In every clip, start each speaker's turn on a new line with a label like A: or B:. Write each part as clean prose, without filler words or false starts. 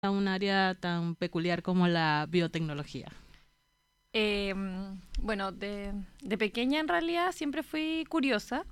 A: a un área tan peculiar como la biotecnología?
B: Bueno, de pequeña en realidad siempre fui curiosa,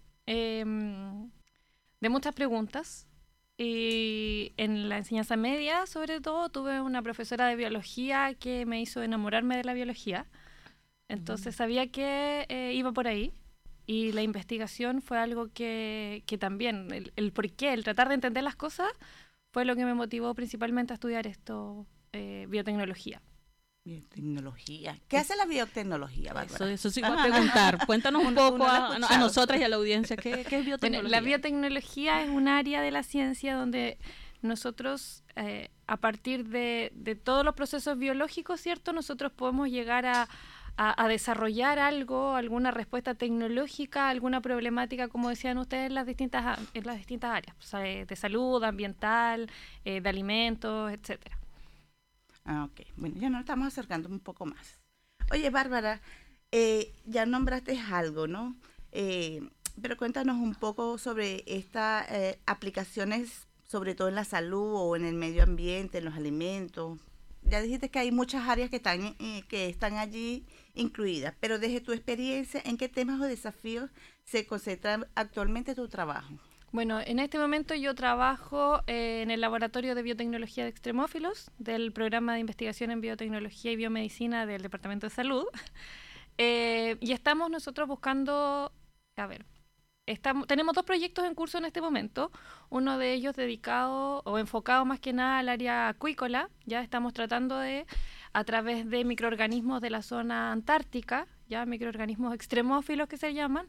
B: de muchas preguntas. Y en la enseñanza media, sobre todo, tuve una profesora de biología que me hizo enamorarme de la biología. Entonces sabía que iba por ahí. Y la investigación fue algo que también, el por qué, el tratar de entender las cosas, fue lo que me motivó principalmente a estudiar esto, biotecnología.
C: Biotecnología. ¿Qué hace la biotecnología, Bárbara?
A: Eso sí iba a preguntar. Cuéntanos un poco a nosotras y a la audiencia, ¿qué es biotecnología?
B: Bueno, la biotecnología es un área de la ciencia donde nosotros, a partir de todos los procesos biológicos, ¿cierto? Nosotros podemos llegar a desarrollar algo, alguna respuesta tecnológica, alguna problemática, como decían ustedes, en las distintas áreas, o sea, de salud, ambiental, de alimentos, etcétera.
C: Ah, ok. Bueno, ya nos estamos acercando un poco más. Oye, Bárbara, ya nombraste algo, ¿no? Pero cuéntanos un poco sobre estas aplicaciones, sobre todo en la salud o en el medio ambiente, en los alimentos. Ya dijiste que hay muchas áreas que están allí incluidas, pero desde tu experiencia, ¿en qué temas o desafíos se concentra actualmente tu trabajo?
B: Bueno, en este momento yo trabajo en el Laboratorio de Biotecnología de Extremófilos del Programa de Investigación en Biotecnología y Biomedicina del Departamento de Salud. Y estamos nosotros buscando, a ver, tenemos 2 proyectos en curso en este momento, uno de ellos dedicado o enfocado más que nada al área acuícola. Ya estamos tratando de, a través de microorganismos de la zona antártica, ya microorganismos extremófilos que se llaman,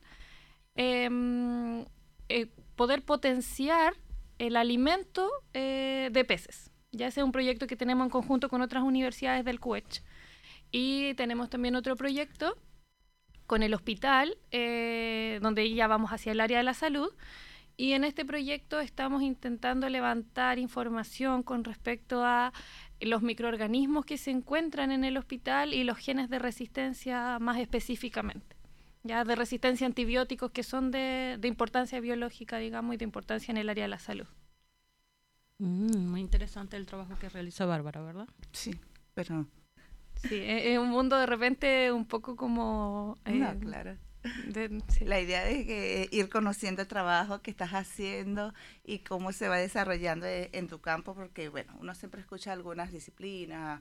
B: poder potenciar el alimento de peces. Ya ese es un proyecto que tenemos en conjunto con otras universidades del CUECH. Y tenemos también otro proyecto con el hospital, donde ya vamos hacia el área de la salud. Y en este proyecto estamos intentando levantar información con respecto a los microorganismos que se encuentran en el hospital y los genes de resistencia más específicamente. Ya de resistencia a antibióticos que son de importancia biológica, digamos, y de importancia en el área de la salud.
A: Muy interesante el trabajo que realiza Bárbara, ¿verdad?
C: Sí, pero...
B: Sí, es un mundo de repente un poco como...
C: no, claro.
B: Sí.
C: La idea de que ir conociendo el trabajo que estás haciendo y cómo se va desarrollando en tu campo, porque bueno, uno siempre escucha algunas disciplinas,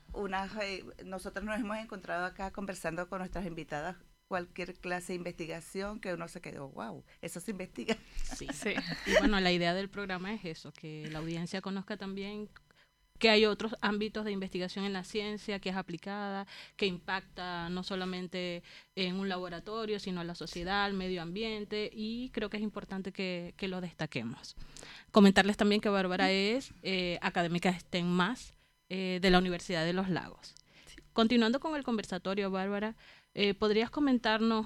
C: nosotros nos hemos encontrado acá conversando con nuestras invitadas cualquier clase de investigación que uno se quedó, wow, eso se investiga.
A: Sí. Sí. Y bueno, la idea del programa es eso, que la audiencia conozca también que hay otros ámbitos de investigación en la ciencia que es aplicada, que impacta no solamente en un laboratorio, sino a la sociedad, al medio ambiente, y creo que es importante que lo destaquemos. Comentarles también que Bárbara es académica STEM+, de la Universidad de Los Lagos. Sí. Continuando con el conversatorio, Bárbara, ¿podrías comentarnos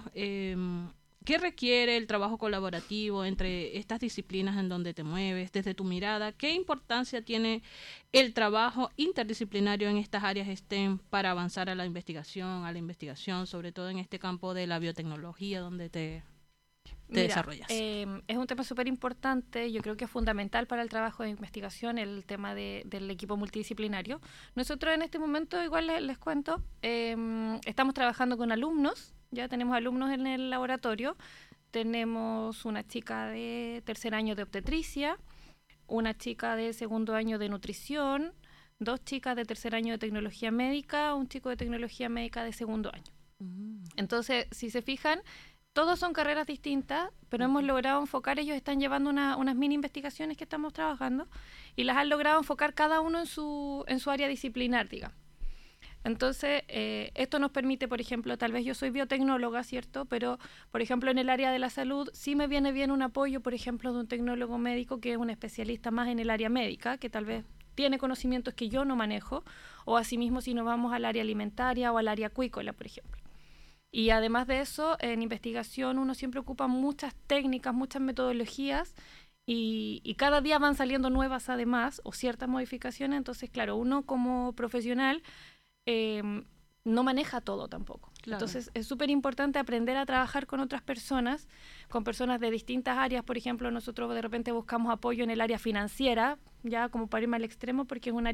A: qué requiere el trabajo colaborativo entre estas disciplinas en donde te mueves, desde tu mirada? ¿Qué importancia tiene el trabajo interdisciplinario en estas áreas STEM para avanzar a la investigación, sobre todo en este campo de la biotecnología donde te desarrollas?
B: Es un tema súper importante, yo creo que es fundamental para el trabajo de investigación el tema del equipo multidisciplinario. Nosotros en este momento, igual les cuento, estamos trabajando con alumnos, ya tenemos alumnos en el laboratorio, tenemos una chica de 3er año de obstetricia, una chica de 2º año de nutrición, 2 chicas de 3er año de tecnología médica, un chico de tecnología médica de 2º año. Entonces, si se fijan, todos son carreras distintas, pero hemos logrado enfocar, ellos están llevando unas mini investigaciones que estamos trabajando y las han logrado enfocar cada uno en su área disciplinar, digamos. Entonces, esto nos permite, por ejemplo, tal vez yo soy biotecnóloga, ¿cierto? Pero, por ejemplo, en el área de la salud sí me viene bien un apoyo, por ejemplo, de un tecnólogo médico que es un especialista más en el área médica, que tal vez tiene conocimientos que yo no manejo, o asimismo si nos vamos al área alimentaria o al área acuícola, por ejemplo. Y además de eso, en investigación uno siempre ocupa muchas técnicas, muchas metodologías y cada día van saliendo nuevas además o ciertas modificaciones. Entonces, claro, uno como profesional no maneja todo tampoco.
A: Claro.
B: Entonces es súper importante aprender a trabajar con otras personas, con personas de distintas áreas. Por ejemplo, nosotros de repente buscamos apoyo en el área financiera, ya como para irme al extremo, porque es un área